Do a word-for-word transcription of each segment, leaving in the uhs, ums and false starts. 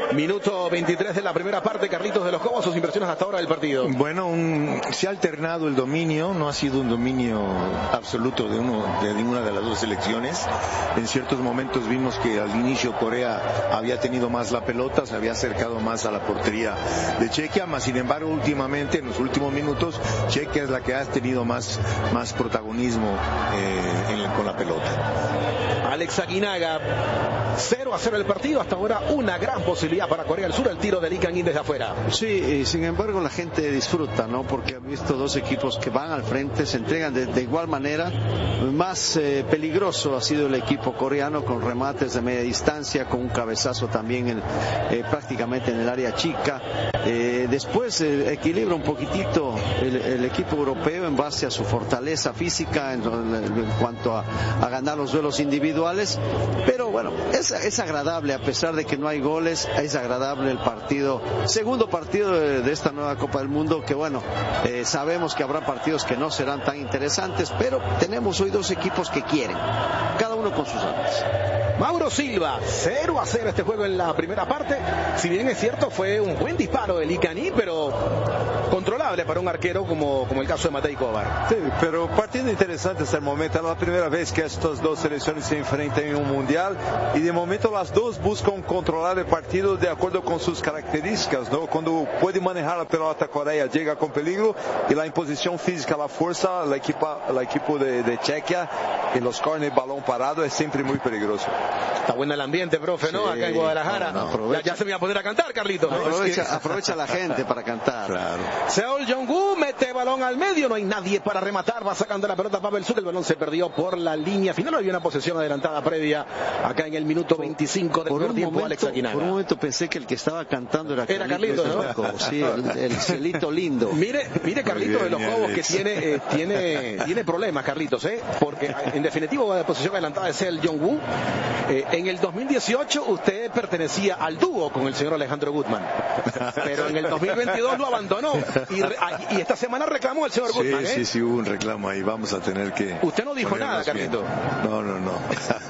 Minuto veintitrés de la primera parte. Carlitos de los Cobos, sus impresiones hasta ahora del partido. Bueno, un, se ha alternado el dominio, no ha sido un dominio absoluto de, uno, de ninguna de las dos selecciones. En ciertos momentos vimos que al inicio Corea había tenido más la pelota, se había acercado más a la portería de Chequia, más sin embargo últimamente, en los últimos minutos, Chequia es la que ha tenido más, más protagonismo eh, en, con la pelota. Alex Aguinaga, cero a cero el partido, hasta ahora una gran posibilidad para Corea del Sur, el tiro de Lee Kang-in desde afuera. Sí, y sin embargo la gente disfruta, ¿no? Porque ha visto dos equipos que van al frente, se entregan de, de igual manera. Más eh, peligroso ha sido el equipo coreano, con remates de media distancia, con un cabezazo también en, eh, prácticamente en el área chica. Eh, después eh, equilibra un poquitito el, el equipo europeo en base a su fortaleza física en, en cuanto a, a ganar los duelos individuales, pero bueno, es, es agradable, a pesar de que no hay goles, es agradable el partido, segundo partido de, de esta nueva Copa del Mundo, que bueno, eh, sabemos que habrá partidos que no serán tan interesantes, pero tenemos hoy dos equipos que quieren, cada uno con sus armas. Mauro Silva, cero a cero este juego en la primera parte. Si bien es cierto, fue un buen disparo de Lee Kang-in, pero controlable para un arquero como, como el caso de Matej Kovar. Sí, pero partido interesante hasta el momento. Es la primera vez que estas dos selecciones se enfrentan en un mundial y de momento las dos buscan controlar el partido de acuerdo con sus características, ¿no? Cuando puede manejar la pelota, Corea llega con peligro, y la imposición física, la fuerza, la equipa, el equipo de, de Chequia, y los corners, balón parado, es siempre muy peligroso. Está bueno el ambiente, profe, ¿no? Sí, acá en Guadalajara. No, no, ya, ya se me va a poner a cantar, Carlitos. Aprovecha, es que... aprovecha la gente para cantar. Claro. Seol Jong-woo mete balón al medio, no hay nadie para rematar, va sacando la pelota Pavel Suk, el balón se perdió por la línea final. Había una posesión adelantada previa acá en el minuto veinticinco del primer tiempo. Alex Aguinaga. Por un momento pensé que el que estaba cantando era, era Carlitos, ¿no? Sí, el, el cielito lindo. Mire, mire Carlitos de los Cobos, que tiene, eh, tiene, tiene problemas, Carlitos, ¿eh? Porque en definitiva la posesión adelantada de Seol Jong-woo. Eh, en el dos mil dieciocho usted pertenecía al dúo con el señor Alejandro Gutman, pero en el dos mil veintidós lo abandonó y, y esta semana reclamó el señor sí, Gutman, ¿eh? Sí, sí, hubo un reclamo ahí, vamos a tener que... Usted no dijo nada, Carlito. No, no, no. no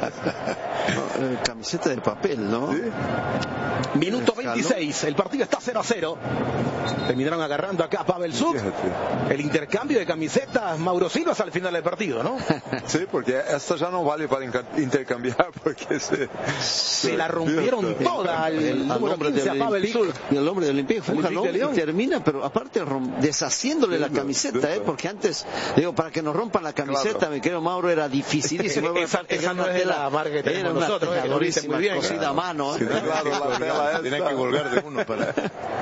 eh, camiseta de papel, ¿no? ¿Sí? Minuto veintiséis, el partido está cero a cero. Terminaron agarrando acá a Pavel Suk. El intercambio de camisetas, Mauro Silva, al final del partido, ¿no? Sí, porque esta ya no vale para intercambiar, porque se... Se la rompieron toda al, el, al hombre de Pavel Suk. Y el hombre del Olympique fue un jalón y termina, pero aparte deshaciéndole sí, la camiseta, sí, ¿eh? Porque antes, digo, para que nos rompan la camiseta, claro, mi querido Mauro, era dificilísimo. esa esa no es la marca que tenemos nosotros, era lo dice muy bien, cosida claro. a mano. Sí, ¿eh? Claro, tenía que colgar de uno para...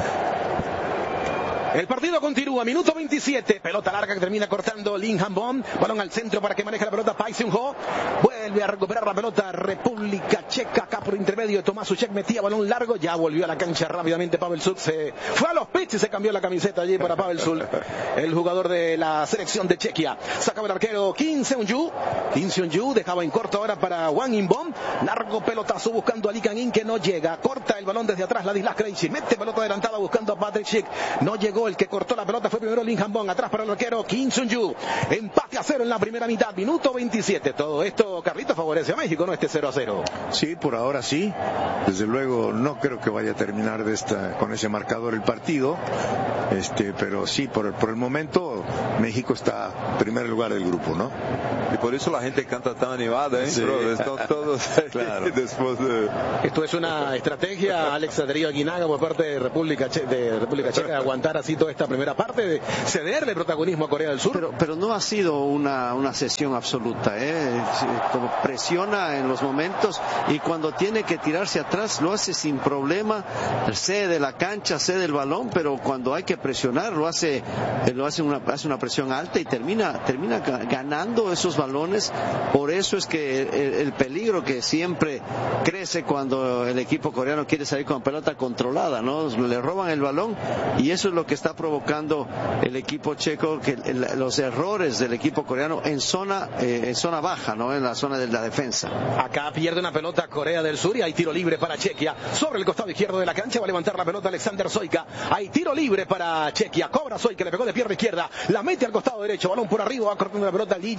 El partido continúa, minuto veintisiete, pelota larga que termina cortando Lim Han-bon, balón al centro para que maneje la pelota Park Seung-ho, vuelve a recuperar la pelota República Checa, acá por intermedio de Tomás Suchek, metía balón largo, ya volvió a la cancha rápidamente Pavel Suk, se fue a los pits y se cambió la camiseta allí para Pavel Suk, el jugador de la selección de Chequia. Sacaba el arquero Kim Seung-ju, Kim Seung-ju dejaba en corto ahora para Wang In-bon, largo pelotazo buscando a Lee Kang-in que no llega, corta el balón desde atrás Ladislas Krejci, mete pelota adelantada buscando a Patrick Schick, no llegó. El que cortó la pelota fue primero Lim Han-bon, atrás para el arquero Kim Seung-ju. Empate a cero en la primera mitad, minuto veintisiete. Todo esto, Carlitos, favorece a México, ¿no? Este cero a cero. Sí, por ahora sí. Desde luego no creo que vaya a terminar de esta con ese marcador el partido. Este, pero sí, por, por el momento México está en primer lugar del grupo, ¿no? Y por eso la gente canta tan animada, ¿eh? Sí. Pero están todos claro. Después de... Esto es una estrategia, Alex Darío Aguinaga, por parte de República, che- de República Checa, de aguantar así toda esta primera parte, de cederle protagonismo a Corea del Sur. Pero, pero no ha sido una, una sesión absoluta, ¿eh? Como presiona en los momentos y cuando tiene que tirarse atrás lo hace sin problema, cede la cancha, cede el balón, pero cuando hay que presionar lo hace, lo hace una, hace una presión alta y termina, termina ganando esos balones. Por eso es que el, el peligro que siempre crece cuando el equipo coreano quiere salir con pelota controlada, ¿no? Le roban el balón y eso es lo que está provocando el equipo checo, que el, los errores del equipo coreano en zona eh, en zona baja, ¿no? En la zona de la defensa. Acá pierde una pelota Corea del Sur y hay tiro libre para Chequia. Sobre el costado izquierdo de la cancha va a levantar la pelota Alexander Soika. Hay tiro libre para Chequia. Cobra Soika, le pegó de pierna izquierda. La mete al costado derecho. Balón por arriba, va cortando la pelota Lee Ji-juk.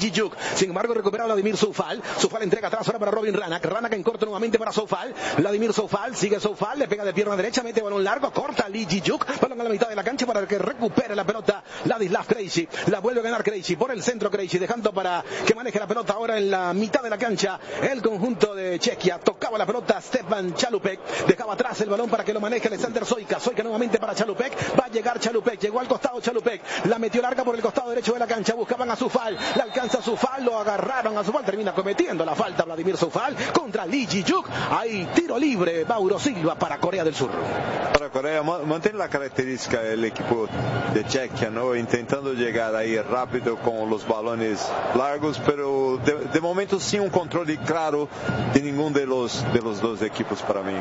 Sin embargo, recupera Vladimir Soufal. Soufal entrega atrás ahora para Robin Ranak. Ranak en corto nuevamente para Soufal. Vladimir Soufal, sigue Soufal, le pega de pierna derecha, mete balón largo, corta Lee Ji-juk. Balón a la mitad de la cancha para que recupere la pelota Ladislav Krejci. La vuelve a ganar Krejci por el centro Krejci, dejando para que maneje la pelota ahora en la mitad de la cancha el conjunto de Chequia. Tocaba la pelota Stepan Chalupek, dejaba atrás el balón para que lo maneje Alexander Soika. Soika nuevamente para Chalupek, va a llegar Chalupek, llegó al costado Chalupek, la metió larga por el costado derecho de la cancha, buscaban a Soufal, la alcanza Soufal, lo agarraron a Soufal, termina cometiendo la falta Vladimir Soufal contra Lee Ji-juk. Hay tiro libre, Mauro Silva para Corea del Sur. Para Corea mantiene la característica del equipo de Chequia, ¿no? Intentando llegar ahí rápido con los balones largos, pero de, de momento sin un control claro de ninguno de los, de los dos equipos para mí.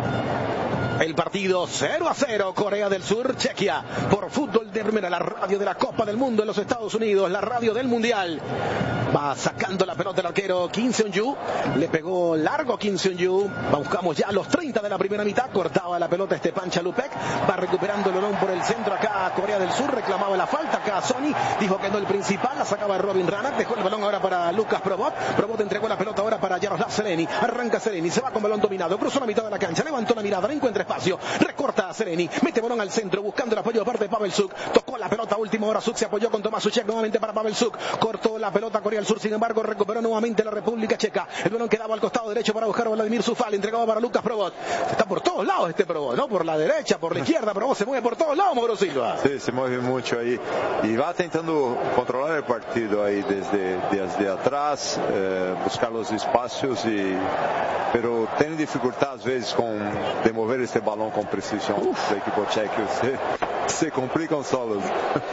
El partido cero a cero, Corea del Sur, Chequia, por Fútbol de Primera, la radio de la Copa del Mundo en los Estados Unidos, la radio del Mundial. Va sacando la pelota el arquero Kim Seon-ju, le pegó largo Kim Seon-ju, buscamos ya los treinta de la primera mitad, cortaba la pelota Stepan Chalupek, va recuperando el balón por el centro acá Corea del Sur, reclamaba la falta acá Sony, dijo que no el principal, la sacaba Robin Ranak, dejó el balón ahora para Lucas Probot, Probot entregó la pelota ahora para Jaroslav Sereni, arranca Sereni, se va con balón dominado, cruzó la mitad de la cancha, levantó la mirada, no encuentra espacio, recorta a Sereni, mete balón al centro, buscando el apoyo de parte de Pavel Suk, tocó la pelota última hora, Suk se apoyó con Tomás Suchek nuevamente para Pavel Suk, cortó la pelota Corea del Sur, sin embargo recuperó nuevamente la República Checa, el balón quedaba al costado derecho para buscar a Vladimir Soufal, entregado para Lucas Probot, está por todos lados este Probot, ¿no? Por la derecha, por la izquierda, Probot se mueve por todos lados, Mauro Silva. Sí, se mueve mucho ahí y va intentando controlar el partido ahí desde, desde atrás, eh, buscar los espacios, y, pero tiene dificultad a veces con, de mover este balón con precisión. Uf. El equipo checo se, se complican solos.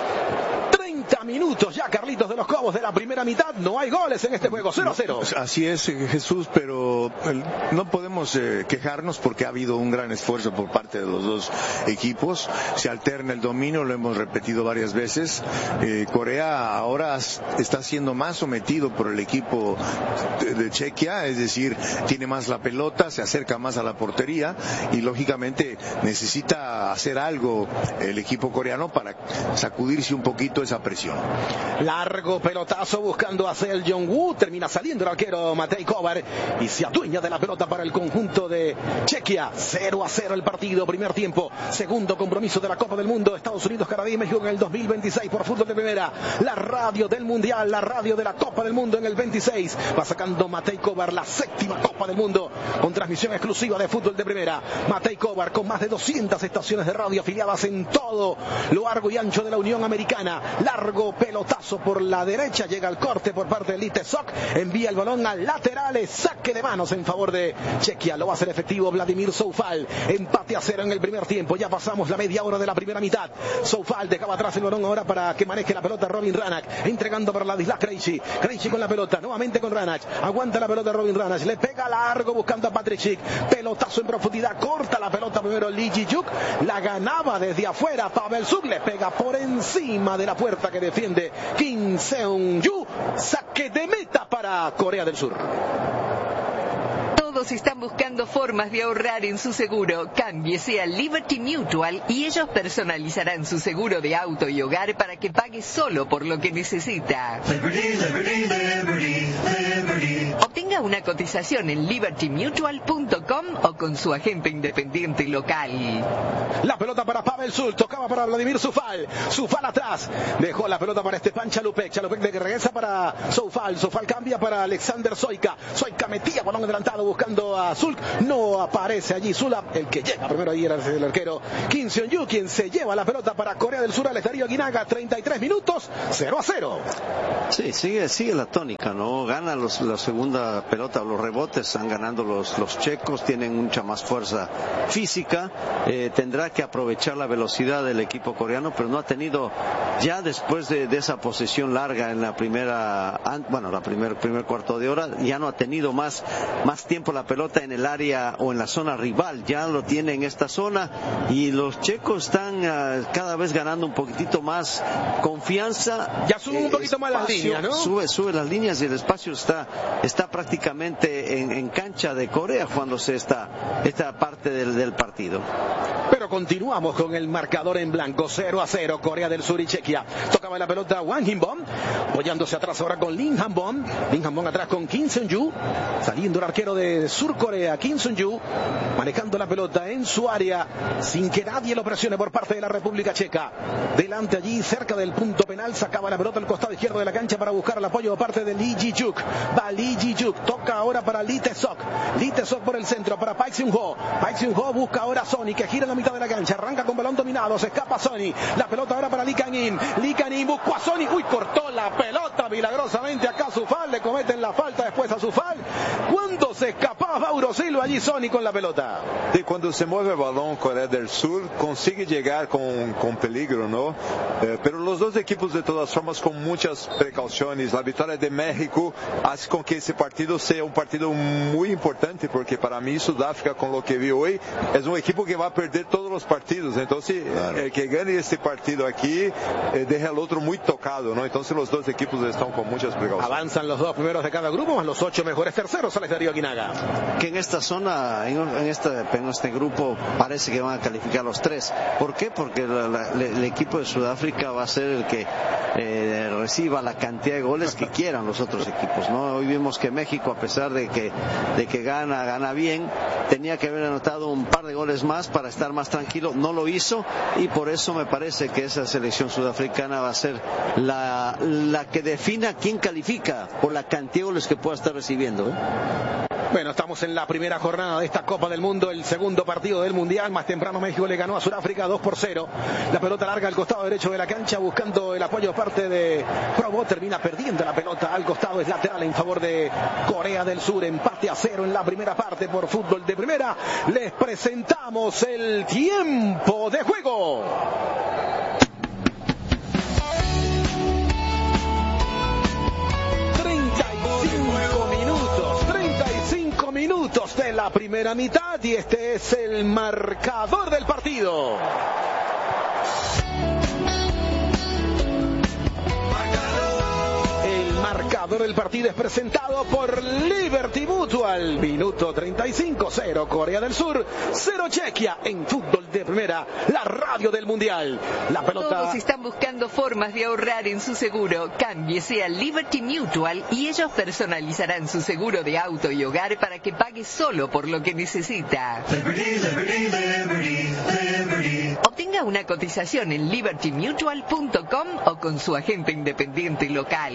treinta minutos ya, Carlitos, de los Cobos de la primera mitad. No hay goles en este juego, cero a cero. Así es, Jesús, pero no podemos eh, quejarnos porque ha habido un gran esfuerzo por parte de los dos equipos. Se alterna el dominio, lo hemos repetido varias veces. Eh, Corea ahora está siendo más sometido por el equipo de, de Chequia, es decir, tiene más la pelota, se acerca más a la portería y lógicamente necesita hacer algo el equipo coreano para sacudirse un poquito esa presión. Largo pelotazo buscando a Seo Jong-woo, termina saliendo el arquero Matej Kovar y se adueña de la pelota para el conjunto de Chequia. cero a cero el partido, primer tiempo, segundo compromiso de la Copa del Mundo, Estados Unidos, Canadá y México en el dos mil veintiséis por Fútbol de Primera, la radio del Mundial, la radio de la Copa del Mundo en el veintiséis, va sacando Matej Kovar la séptima Copa del Mundo con transmisión exclusiva de Fútbol de Primera. Matej Kovar con más de doscientas estaciones de radio afiliadas en todo lo largo y ancho de la Unión Americana. Largo pelotazo por la derecha, llega al corte por parte de Lee Tae-sok, envía el balón al lateral, saque de manos en favor de Chequia, lo va a hacer efectivo Vladimir Soufal. Empate a cero en el primer tiempo, ya pasamos la media hora de la primera mitad. Soufal dejaba atrás el balón ahora para que maneje la pelota Robin Ranak, entregando para Ladislav Krejci, Krejci con la pelota, nuevamente con Ranak, aguanta la pelota Robin Ranak, le pega largo buscando a Patrick Schick, pelotazo en profundidad, corta la pelota primero Lee Ji-juk, la ganaba desde afuera Pavel Suk, le pega por encima de la puerta que defiende Kim Seon-ju, saque de meta para Corea del Sur. Todos están buscando formas de ahorrar en su seguro. Cámbiese a Liberty Mutual y ellos personalizarán su seguro de auto y hogar para que pague solo por lo que necesita. Liberty, Liberty, Liberty, Liberty. Obtenga una cotización en liberty mutual punto com o con su agente independiente local. La pelota para Pavel Suk, tocaba para Vladimir Soufal, Soufal atrás, dejó la pelota para Stepan Chalupek, Chalupek de que regresa para Soufal, Soufal cambia para Alexander Soika, Soika metía balón adelantado buscando a Suk, no aparece allí Sula, el que llega primero ahí era el arquero Kim Seon-ju, quien se lleva la pelota para Corea del Sur al estadio Aguinaga, treinta y tres minutos, cero a cero. Sí, sigue, sigue la tónica, ¿no? Gana los, la segunda pelota, los rebotes, están ganando los, los checos, tienen mucha más fuerza física, eh, tendrá que aprovechar la velocidad del equipo coreano, pero no ha tenido, ya después de, de esa posesión larga en la primera, bueno, la primer, primer cuarto de hora, ya no ha tenido más, más tiempo tiempo la pelota en el área o en la zona rival, ya lo tiene en esta zona y los checos están uh, cada vez ganando un poquitito más confianza. Ya sube un poquito más las líneas, ¿no? Sube, sube las líneas y el espacio está, está prácticamente en, en cancha de Corea jugándose esta, esta parte del, del partido. Pero continuamos con el marcador en blanco, cero a cero, Corea del Sur y Chequia. Tocaba la pelota Wang Hin-bon, apoyándose atrás ahora con Lim Han-bon. Lim Han-bon atrás con Kim Seon-ju, saliendo el arquero de Sur Corea, Kim Seon-ju, manejando la pelota en su área, sin que nadie lo presione por parte de la República Checa. Delante allí, cerca del punto penal, sacaba la pelota al costado izquierdo de la cancha para buscar el apoyo de parte de Lee Ji-juk. Va Lee Ji-juk, toca ahora para Lee Tae-sok. Lee Tae-sok por el centro, para Park Seung-ho. Park Seung-ho busca ahora a Sony, que gira en la mitad de la cancha, arranca con balón dominado, se escapa Sony, la pelota ahora para Lee Kang-in, Lee Kang-in buscó a Sony, uy, cortó la pelota milagrosamente acá a Sufal, le cometen la falta después a Sufal, cuando se escapaba Mauro Silva allí Sony con la pelota. Y cuando se mueve el balón Corea del Sur consigue llegar con, con peligro, ¿no? Eh, pero los dos equipos de todas formas con muchas precauciones, la victoria de México hace con que ese partido sea un partido muy importante, porque para mí Sudáfrica, con lo que vi hoy, es un equipo que va a perder todos los partidos, entonces claro. El que gane este partido aquí eh, deja al otro muy tocado, ¿no? Entonces los dos equipos están con muchas precauciones. Avanzan los dos primeros de cada grupo, más los ocho mejores terceros, Alex Darío Aguinaga. Que en esta zona, en, en, este, en este grupo parece que van a calificar los tres. ¿Por qué? Porque la, la, el equipo de Sudáfrica va a ser el que eh, reciba la cantidad de goles que quieran los otros equipos, ¿no? Hoy vimos que México, a pesar de que, de que gana, gana bien, tenía que haber anotado un par de goles más para estar más tranquilo, no lo hizo y por eso me parece que esa selección sudafricana va a ser la, la que defina quién califica por la cantidad de goles que pueda estar recibiendo, ¿eh? Bueno, estamos en la primera jornada de esta Copa del Mundo, el segundo partido del Mundial. Más temprano México le ganó a Sudáfrica dos por cero. La pelota larga al costado derecho de la cancha, buscando el apoyo parte de Provo. Termina perdiendo la pelota al costado, es lateral en favor de Corea del Sur. Empate a cero en la primera parte por Fútbol de Primera. Les presentamos el tiempo de juego. Minutos de la primera mitad y este es el marcador del partido. El marcador del partido es presentado por Liberty Mutual. Minuto treinta y cinco, cero Corea del Sur, cero Chequia en Fútbol de Primera, la radio del Mundial. La pelota... Todos están buscando formas de ahorrar en su seguro. Cámbiese a Liberty Mutual y ellos personalizarán su seguro de auto y hogar para que pague solo por lo que necesita. Liberty, Liberty, Liberty, Liberty. Obtenga una cotización en liberty mutual punto com o con su agente independiente local.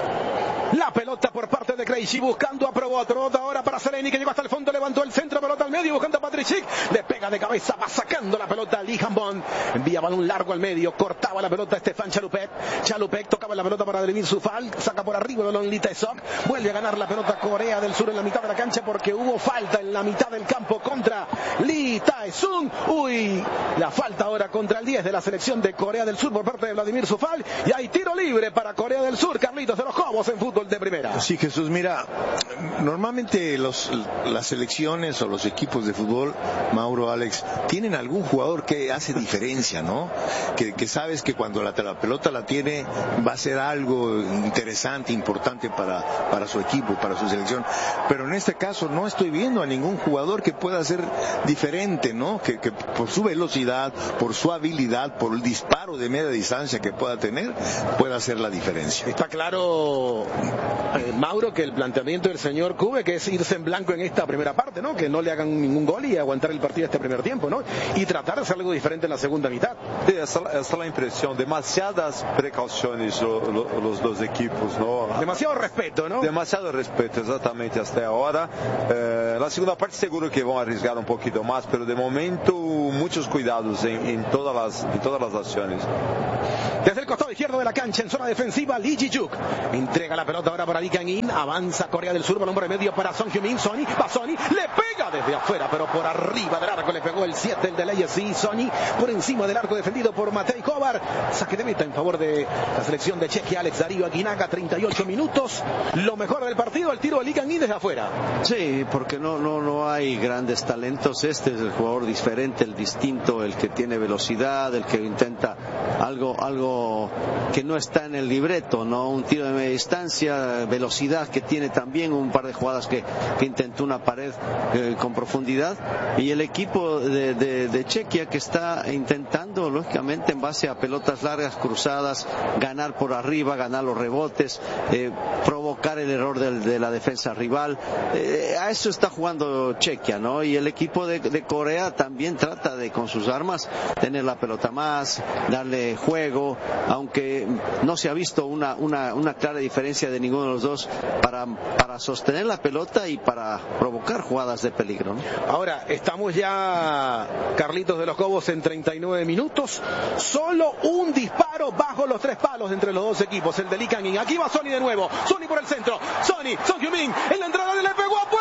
La pelota por parte de Crazy buscando a Probot. Probot ahora para Seleni, que llegó hasta el fondo, levantó el centro, pelota al medio buscando a Patrick Schick. Le pega de cabeza, va sacando la pelota a Lee Han-bon. Envía balón largo al medio, cortaba la pelota a Stefan Chalupet. Chalupet tocaba la pelota para Adremir Sufal, saca por arriba el balón Lee Tae-sok. Vuelve a ganar la pelota Corea del Sur en la mitad de la cancha porque hubo falta en la mitad del campo contra Lee Tae-sung. Uy, la falta ahora contra el diez de la selección de Corea del Sur por parte de Vladimir Sufal. Y hay tiro libre para Corea del Sur. Carlitos de los Cobos en Fútbol de Primera. Sí, Jesús, mira, normalmente los, las selecciones o los equipos de fútbol, Mauro, Alex, tienen algún jugador que hace diferencia, ¿no? Que, que sabes que cuando la, la pelota la tiene va a ser algo interesante, importante para, para su equipo, para su selección. Pero en este caso no estoy viendo a ningún jugador que pueda ser diferente, ¿no? Que, que por su velocidad, por su habilidad, por el disparo de media distancia que pueda tener, pueda hacer la diferencia. Está claro, eh, Mauro, que el planteamiento del señor Cube, que es irse en blanco en esta primera parte, ¿no? Que no le hagan ningún gol y aguantar el partido este primer tiempo, ¿no? Y tratar de hacer algo diferente en la segunda mitad. Sí, esa, esa es la impresión. Demasiadas precauciones lo, lo, los dos equipos, ¿no? Demasiado respeto, ¿no? Demasiado respeto, exactamente, hasta ahora. Eh, la segunda parte seguro que van a arriesgar un poquito más, pero de momento muchos cuidados en, en, todas, las, en todas las acciones. Desde el costado izquierdo de la cancha, en zona defensiva, Lee Ji-juk entrega la pelota ahora para Lee Kang-in. Avanza Corea del Sur Sur, balón por el medio para Son Heung-min. Sonny, va Sonny, le pega desde afuera, pero por arriba del arco le pegó el siete, el de Leyes y Sonny por encima del arco defendido por Matej Kovar. Saque de meta en favor de la selección de Chequia. Alex Darío Aguinaga, treinta y ocho minutos. Lo mejor del partido, el tiro de Lee Kang-in desde afuera. Sí, porque no, no, no hay grandes talentos. Este es el jugador diferente, el distinto, el que tiene velocidad, el que intenta algo, algo que no está en el libreto, ¿no? Un tiro de media distancia, velocidad que tiene también, un par de jugadas que, que intentó una pared eh, con profundidad, y el equipo de, de, de Chequia que está intentando, lógicamente, en base a pelotas largas, cruzadas, ganar por arriba, ganar los rebotes, eh, provocar el error de, de la defensa rival. Eh, a eso está jugando Chequia, ¿no? Y el equipo de, de Corea también trata de, con sus armas, tener la pelota más, darle juego, aunque no se ha visto una, una, una clara diferencia de ninguno de los dos para, para sostener la pelota y para provocar jugadas de peligro, ¿no? Ahora, estamos ya, Carlitos de los Cobos, en treinta y nueve minutos. Solo un disparo bajo los tres palos entre los dos equipos, el de Lee Kang-in. Aquí va Sonny de nuevo. Sonny por el centro. Sonny, Son Heung-min en la entrada, le pegó a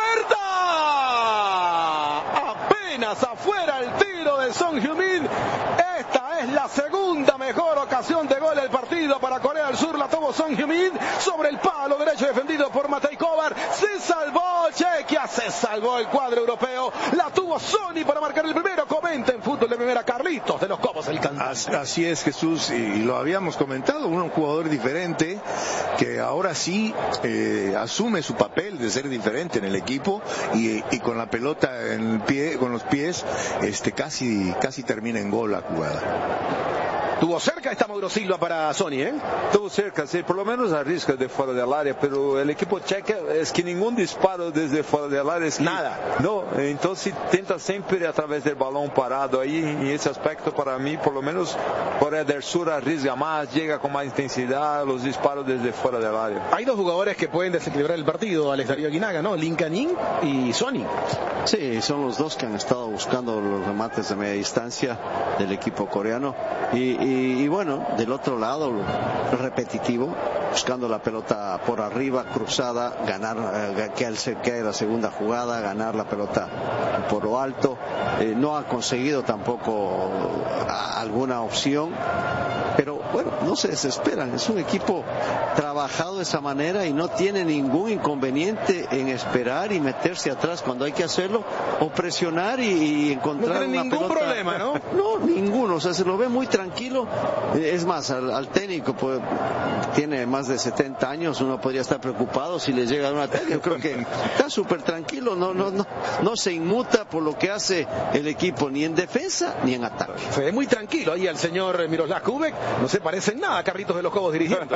puerta. Apenas afuera el tiro de Son Heung-min. Esta es la segunda mejor ocasión de gol del partido para Corea del Sur. La tuvo Son Heung-min sobre el palo derecho defendido por Matej Kovar. Se salvó Chequia, se salvó el cuadro europeo. La tuvo Sonny para marcar el primero. Comenta en Fútbol de Primera, Carlitos de los Cobos, el cantante. Así es, Jesús, y lo habíamos comentado, un jugador diferente que ahora sí eh, asume su papel de ser diferente en el equipo, y, y con la pelota en el pie, con los pies, este casi casi termina en gol la jugada. Tuvo cerca esta Mauro Silva para Sonny, ¿eh? Tuvo cerca, sí, por lo menos arrisca de fuera del área, pero el equipo checa es que ningún disparo desde fuera del área es que, nada. No, entonces tenta siempre a través del balón parado ahí, y ese aspecto para mí, por lo menos Corea del Sur arriesga más, llega con más intensidad, los disparos desde fuera del área. Hay dos jugadores que pueden desequilibrar el partido, Alex Darío Aguinaga, ¿no? Lee Kang-in y Sonny. Sí, son los dos que han estado buscando los remates de media distancia del equipo coreano, y, y Y, y bueno, del otro lado, repetitivo, buscando la pelota por arriba, cruzada, ganar, eh, que se quede la segunda jugada, ganar la pelota por lo alto. Eh, no ha conseguido tampoco alguna opción, pero bueno, no se desesperan. Es un equipo trabajado de esa manera y no tiene ningún inconveniente en esperar y meterse atrás cuando hay que hacerlo, o presionar y, y encontrar no tiene una ningún pelota. problema, ¿no? No, ninguno. O sea, se lo ve muy tranquilo. Es más, al, al técnico, pues, tiene más de setenta años, uno podría estar preocupado si le llega una técnica. Yo creo que está súper tranquilo, no, no, no, no se inmuta por lo que hace el equipo, ni en defensa ni en ataque. Se ve muy tranquilo ahí al señor Miroslav Kubek, no se parece en nada a Carlitos de los Cobos dirigiendo.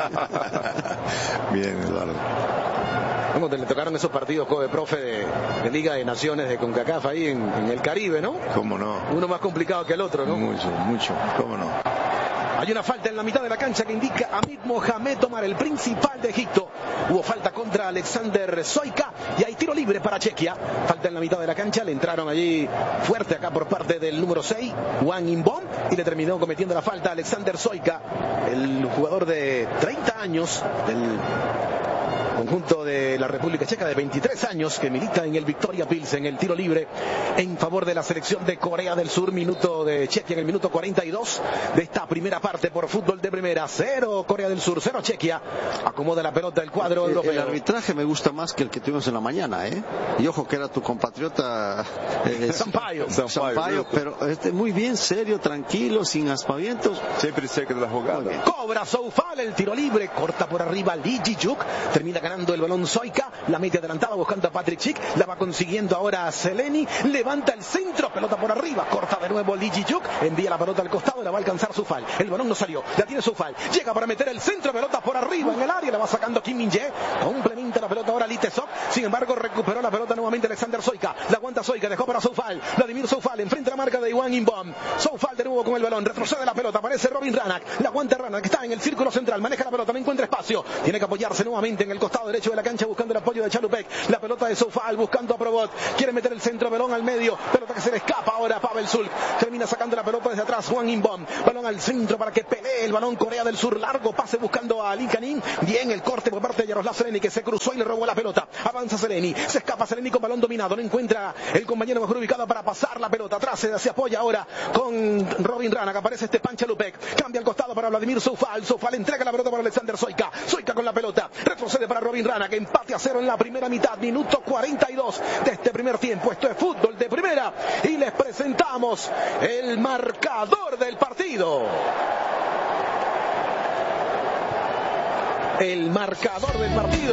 Bien, Eduardo. ¿Cómo te le tocaron esos partidos, Kobe, profe, de, de Liga de Naciones de CONCACAF ahí en, en el Caribe, ¿no? ¿Cómo no? Uno más complicado que el otro, ¿no? Mucho, mucho, ¿cómo no? Hay una falta en la mitad de la cancha que indica a Hamid Mohamed Omar, el principal de Egipto. Hubo falta contra Alexander Soyka y hay tiro libre para Chequia. Falta en la mitad de la cancha, le entraron allí fuerte acá por parte del número seis, Wang In-bom, y le terminó cometiendo la falta a Alexander Soyka, el jugador de treinta años del conjunto de la República Checa, de veintitrés años, que milita en el Victoria Pilsen, el tiro libre en favor de la selección de Corea del Sur. Minuto de Chequia en el minuto cuarenta y dos de esta primera parte por Fútbol de Primera. Cero Corea del Sur, cero Chequia. Acomoda la pelota el cuadro el, europeo. El arbitraje me gusta más que el que tuvimos en la mañana, ¿eh? Y ojo que era tu compatriota eh, Sampaio. Sampaio, pero este, muy bien, serio, tranquilo, sin aspavientos. Siempre cerca de la jugada. Cobra Soufal el tiro libre, corta por arriba Lee Ji-juk, termina ganando el balón Soyka, la mete adelantada buscando a Patrick Schick, la va consiguiendo ahora a Seleni, levanta el centro, pelota por arriba, corta de nuevo Lee Ji-juk, envía la pelota al costado, la va a alcanzar Soufal, el balón no salió, la tiene Soufal, llega para meter el centro, pelota por arriba en el área, la va sacando Kim Min-jae, complementa la pelota ahora Lee Tae-seok, sin embargo recuperó la pelota nuevamente Alexander Soyka, la aguanta Soyka, dejó para Soufal, Vladimir Soufal, enfrente a la marca de Wang In-bom, Soufal de nuevo con el balón, retrocede la pelota, aparece Robin Ranak, la aguanta Ranak, está en el círculo central, maneja la pelota, no encuentra espacio, tiene que apoyarse nuevamente en el costado costado derecho de la cancha buscando el apoyo de Chalupek. La pelota de Soufal buscando a Probot. Quiere meter el centro, balón al medio. Pelota que se le escapa ahora a Pavel Sulk. Termina sacando la pelota desde atrás Hwang In-beom. Balón al centro para que pelee el balón Corea del Sur. Largo pase buscando a Lee Kanin. Bien el corte por parte de Yaroslav Sereni, que se cruzó y le robó la pelota. Avanza Sereni. Se escapa Sereni con balón dominado. No encuentra el compañero mejor ubicado para pasar la pelota. Atrás se, se apoya ahora con Robin Rana, que aparece Stepan Chalupek. Cambia al costado para Vladimir Soufal. Soufal entrega la pelota para Alexander Soyka. Soyka con la pelota. Retrocede para Robin Rana, que empate a cero en la primera mitad. Minuto cuarenta y dos de este primer tiempo. Esto es fútbol de primera. Y les presentamos el marcador del partido. El marcador del partido.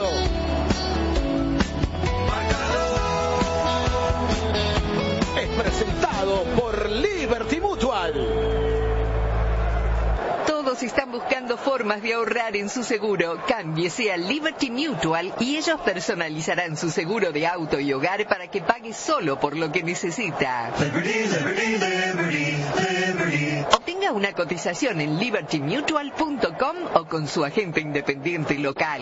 Es presentado por Liberty Mutual. Todos están buscando formas de ahorrar en su seguro. Cámbiese a Liberty Mutual y ellos personalizarán su seguro de auto y hogar para que pague solo por lo que necesita. Liberty, Liberty, Liberty, Liberty. Obtenga una cotización en liberty mutual punto com o con su agente independiente local.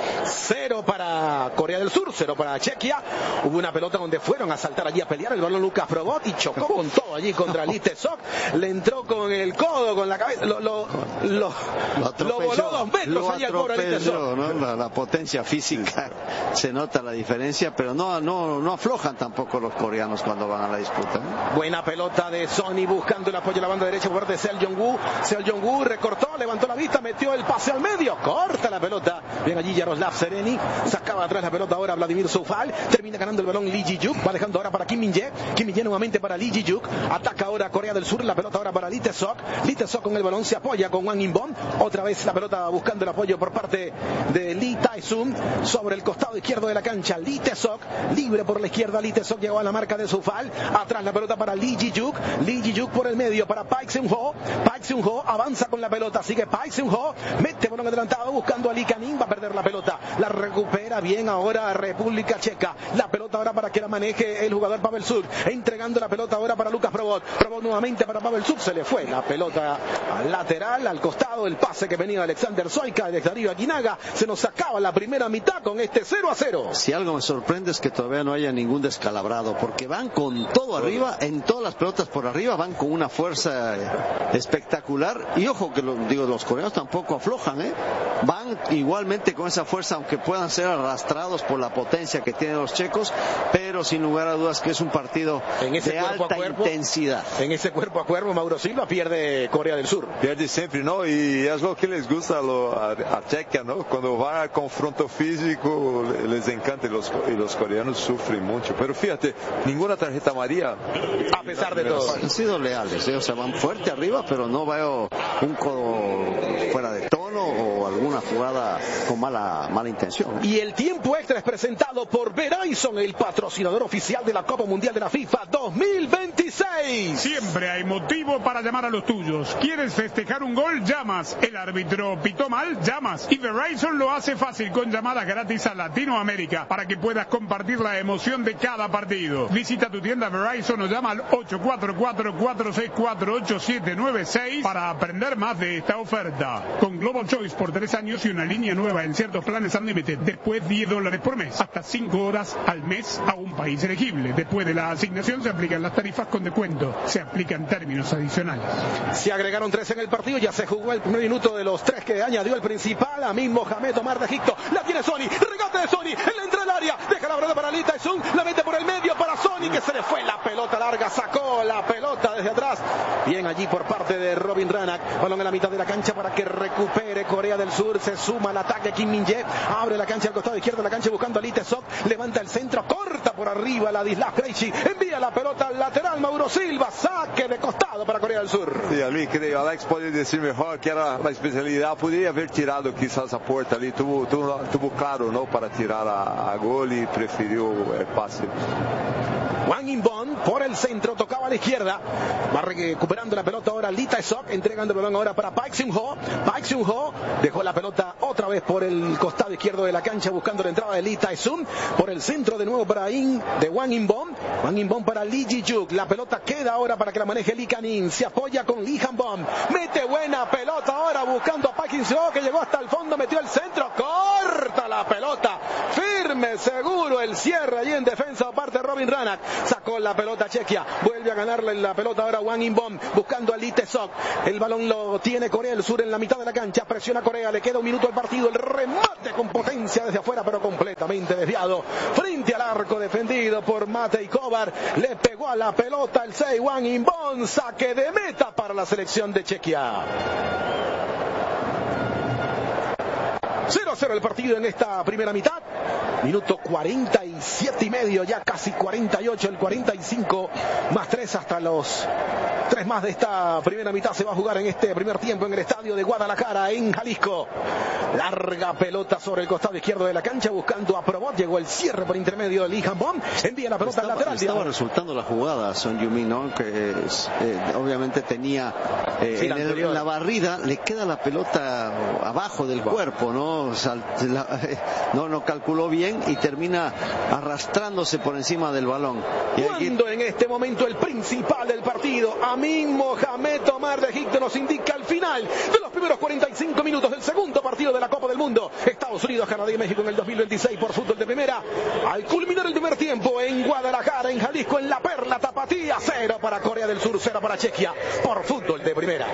Cero para Corea del Sur, cero para Chequia. Hubo una pelota donde fueron a saltar allí a pelear el balón Lucas Probot y chocó con todo allí contra Lee Tae-seok. Le entró con el codo, con la cabeza. Lo, lo, lo, lo, lo voló dos metros lo allí al pobre Lee Tae-seok. ¿No? La, la potencia física, se nota la diferencia, pero no, no, no aflojan tampoco los coreanos cuando van a la disputa, ¿eh? Buena pelota de Sony buscando el apoyo de la banda derecha por parte de Seo Jong-woo. Seo Jong-woo recortó, levantó la vista, metió el pase al medio, corta la pelota. Bien allí Yaroslav Sereni, sacaba atrás la pelota ahora Vladimir Soufal, termina ganando el balón Lee Ji-juk, va dejando ahora para Kim Min-jae, Kim Min-jae nuevamente para Lee Ji-juk, ataca ahora Corea del Sur, la pelota ahora para Lee Tae-seok, Lee Tae-seok con el balón se apoya con Hwang In-beom, otra vez la pelota buscando el apoyo por parte de Lee Tae-sung sobre el costado izquierdo de la cancha. Lee Tae-seok libre por la izquierda, Lee Tae-seok llegó a la marca de Soufal, atrás la pelota para Lee Ji-juk, Lee Ji-juk por el medio para Park Seung-ho, Park Seung-ho avanza con la pelota, sigue Park Seung-ho, mete balón adelantado buscando a Lee Kanin, va a perder la pelota, la recupera bien ahora República Checa, la pelota ahora para que la maneje el jugador Pavel Sulk, entregando la pelota ahora para Lucas Probot, Probot nuevamente para Pavel Sulk, se le fue la pelota al lateral, al costado, el pase que venía Alexander Soyka de Darío Aguinaga, se nos acaba la primera mitad con este cero a cero. Si algo me sorprende es que todavía no haya ningún descalabrado, porque van con todo arriba, en todas las pelotas por arriba, van con una fuerza espectacular, y ojo que lo, digo, los coreanos tampoco aflojan, ¿eh? Van igualmente con esa fuerza, aunque puedan ser arrastrados por la potencia que tienen los checos, pero sin lugar a dudas que es un partido en ese de cuerpo alta a cuerpo, intensidad. En ese cuerpo a cuerpo, Mauro Silva pierde Corea del Sur. Pierde siempre, ¿no? Y es lo que les gusta a, lo, a, a Chequia, ¿no? Cuando van al confronto físico, les encanta y los, y los coreanos sufren mucho. Pero fíjate, ninguna tarjeta amarilla. A pesar de todo. Han sido leales, ¿eh? O sea, van fuerte arriba, pero no veo un codo fuera de tono o alguna jugada con mala, mala intención. Y el tiempo extra es presentado por Verizon, el patrocinador oficial de la Copa Mundial de la FIFA dos mil veintiséis. Siempre hay motivo para llamar a los tuyos. ¿Quieres festejar un gol? Llamas. El árbitro pitó mal, llamas. Y Verizon lo hace fácil con llamadas gratis a Latinoamérica para que puedas compartir la emoción de cada partido. Visita tu tienda Verizon o llama al ocho cuatro cuatro, cuatro seis cuatro, ocho siete nueve seis para aprender más de esta oferta. Con Global Choice por tres años y una línea nueva en ciertos planes Unlimited. Después diez dólares por mes. Hasta cinco horas al mes a un país elegible. Después de la asignación se aplican las tarifas con descuento. Se aplican términos adicionales. Se agregaron tres en el partido. Ya se jugó el primer minuto de los tres que añadió el principal. Amin Mohamed Omar de Egipto. La tiene Sony. Regate de Sony. Él entra al área. Deja la pelota para Lee Tae-sung. La mete por el medio para Sony, que se le fue la pelota larga. Sacó la pelota desde atrás. Bien allí por parte de Robin Ranak. Balón en la mitad de la cancha para que recupere Corea del Sur. Se suma al ataque Kim Min-jae. Abre la cancha al costado izquierdo de la cancha buscando a Lee Tae-seok. Levanta el centro. Corta por arriba la Ladislav Krejci. Envía la pelota al lateral. Mauro Silva. Saque de costado para Corea del Sur. Sí, ali creio, Alex pode decir mejor que era la especialidad. Podría haber tirado quizás a puerta ali. Tuvo, tuvo, tuvo claro, ¿no? Para tirar a, a gol y prefirió el pase. Wang Inbon por el centro, tocaba a la izquierda. Va recuperando la pelota ahora Lee Tae-seok, entregando el balón ahora para Park Seung-ho. Park Seung-ho dejó la pelota otra vez por el costado izquierdo de la cancha, buscando la entrada de Lee Tae-sung. Por el centro de nuevo para In, de Wang Inbon. Wang Inbon para Lee Ji-juk. La pelota queda ahora para que la maneje Lee Kan-in. Se apoya con Lee Han-bom. Mete buena pelota ahora buscando a Park Seung-ho, que llegó hasta el fondo, metió el centro. Corta la pelota. Firme, seguro el cierre allí en defensa aparte de Robin Ranach. Sacó la pelota Chequia. Vuelve a ganarle la pelota ahora Wang Inbon, buscando a Lee Tae-seok. El balón lo tiene Corea del Sur en la mitad de la cancha. Presiona Corea. Le queda un minuto al partido. El remate con potencia desde afuera, pero completamente desviado. Frente al arco defendido por Matej Kovar. Le pegó a la pelota el seis Wang Inbon. Saque de meta para la selección de Chequia. cero a cero el partido en esta primera mitad. Minuto cuarenta y siete y medio, ya casi cuarenta y ocho, el cuarenta y cinco más tres hasta los tres más de esta primera mitad se va a jugar en este primer tiempo en el estadio de Guadalajara, en Jalisco. Larga pelota sobre el costado izquierdo de la cancha, buscando a Probot. Llegó el cierre por intermedio de Lee Han-bom. Envía la pelota estaba, al lateral. Estaba resultando la jugada Son Heung-min, ¿no? Que es, eh, obviamente tenía eh, sí, en, el, en la barrida, le queda la pelota abajo del wow. cuerpo, ¿no? Sal, la, eh, no, no calculó bien y termina arrastrándose por encima del balón. Y Cuando aquí... en este momento el principal del partido, Amin Mohamed Omar de Egipto, nos indica al final de los primeros cuarenta y cinco minutos del segundo partido de la Copa del Mundo. Estados Unidos, Canadá y México en el dos mil veintiséis por fútbol de primera. Al culminar el primer tiempo en Guadalajara, en Jalisco, en La Perla, Tapatía, cero para Corea del Sur, cero para Chequia por fútbol de primera.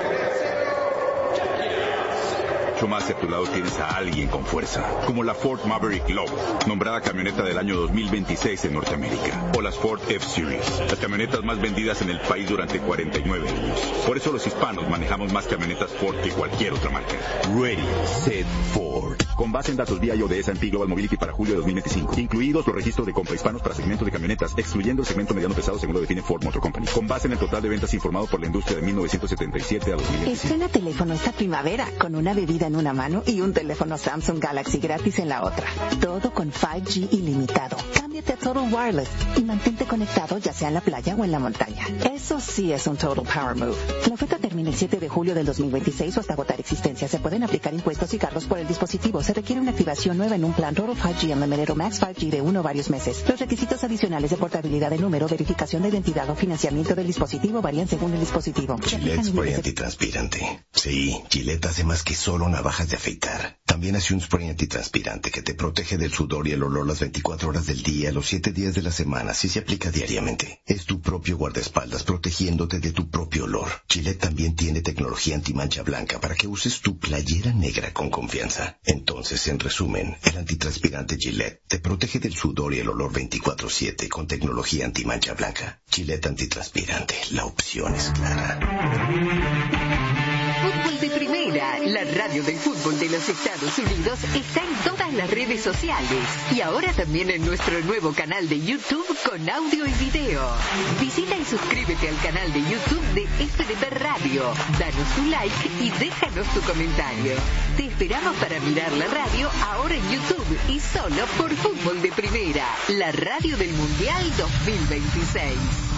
Más a tu lado tienes a alguien con fuerza, como la Ford Maverick Low, nombrada camioneta del año dos mil veintiséis en Norteamérica, o las Ford F-Series, las camionetas más vendidas en el país durante cuarenta y nueve años. Por eso los hispanos manejamos más camionetas Ford que cualquier otra marca. Ready, Set, Ford. Con base en datos vía I O de S and P Global Mobility para julio de dos mil veinticinco, incluidos los registros de compra hispanos para segmento de camionetas, excluyendo el segmento mediano pesado según lo define Ford Motor Company. Con base en el total de ventas informado por la industria de mil novecientos setenta y siete a dos mil veinticinco. Estrena teléfono esta primavera con una bebida en una mano y un teléfono Samsung Galaxy gratis en la otra. Todo con cinco G ilimitado. Cámbiate a Total Wireless y mantente conectado ya sea en la playa o en la montaña. Eso sí es un Total Power Move. La oferta termina el siete de julio del dos mil veintiséis o hasta agotar existencia. Se pueden aplicar impuestos y cargos por el dispositivo. Se requiere una activación nueva en un plan Total cinco G Unlimited o Max cinco G de uno o varios meses. Los requisitos adicionales de portabilidad de número, verificación de identidad o financiamiento del dispositivo varían según el dispositivo. Gillette Spray Antitranspirante. Sí, Gillette hace más que solo navajas de afeitar. También hace un spray antitranspirante que te protege del sudor y el olor las veinticuatro horas del día, los siete días de la semana, si se aplica diariamente. Es tu propio guardaespaldas protegiéndote de tu propio olor. Gillette también tiene tecnología antimancha blanca para que uses tu playera negra con confianza. Entonces, en resumen, el antitranspirante Gillette te protege del sudor y el olor veinticuatro siete con tecnología antimancha blanca. Gillette antitranspirante, la opción es clara. Fútbol de Primera, la radio del fútbol de los Estados Unidos, está en todas las redes sociales y ahora también en nuestro nuevo canal de YouTube con audio y video. Visita y suscríbete al canal de YouTube de F D P Radio, danos tu like y déjanos tu comentario. Te esperamos para mirar la radio ahora en YouTube y solo por Fútbol de Primera, la radio del Mundial dos mil veintiséis.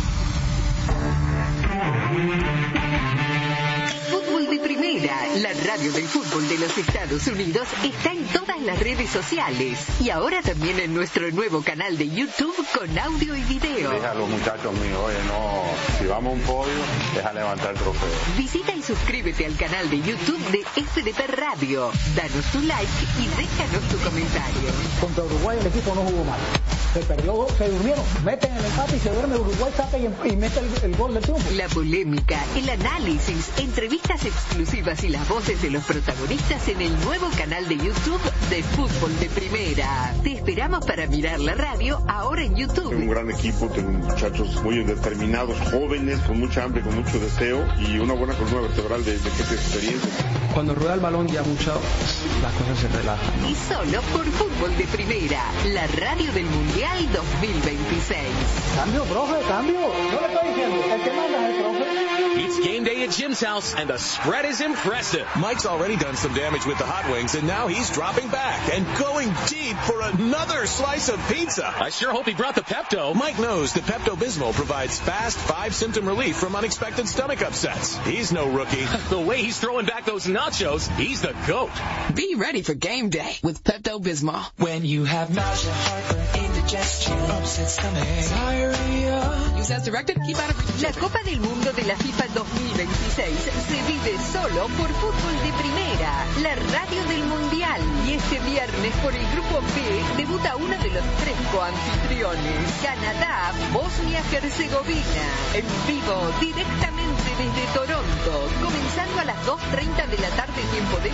Fútbol de Primera, la radio del fútbol de los Estados Unidos, está en todas las redes sociales y ahora también en nuestro nuevo canal de YouTube con audio y video. Deja a los muchachos míos, oye, no, si vamos a un podio, deja levantar el trofeo. Visita y suscríbete al canal de YouTube de F D P Radio, danos tu like y déjanos tu comentario. Contra Uruguay el equipo no jugó mal. Se perdió, se durmieron, meten el empate y se duerme Uruguay, saca y, y mete el, el gol del triunfo. La polémica, el análisis, entrevistas exclusivas y las voces de los protagonistas en el nuevo canal de YouTube de Fútbol de Primera. Te esperamos para mirar la radio ahora en YouTube. Tengo un gran equipo, tengo muchachos muy determinados, jóvenes, con mucha hambre, con mucho deseo y una buena columna vertebral de, de gente de experiencia. Cuando rueda el balón ya mucho, las cosas se relajan. Y solo por Fútbol de Primera, la radio del Mundial dos mil veintiséis. Cambio, profe, cambio. No le estoy diciendo, el que manda es el profe. It's game day at Jim's house, and the spread is impressive. Mike's already done some damage with the hot wings, and now he's dropping back and going deep for another slice of pizza. I sure hope he brought the Pepto. Mike knows that Pepto-Bismol provides fast five-symptom relief from unexpected stomach upsets. He's no rookie. The way he's throwing back those nachos, he's the GOAT. Be ready for game day with Pepto-Bismol. When you have nausea, heartburn, indigestion, upset stomach, diarrhea. Use as directed. Keep out of... La Copa del Mundo de la FIFA dos mil veintiséis se vive solo por Fútbol de Primera, la radio del Mundial. Y este viernes por el Grupo B debuta uno de los tres coanfitriones, Canadá, Bosnia-Herzegovina. En vivo, directamente desde Toronto, comenzando a las dos treinta de la tarde tiempo del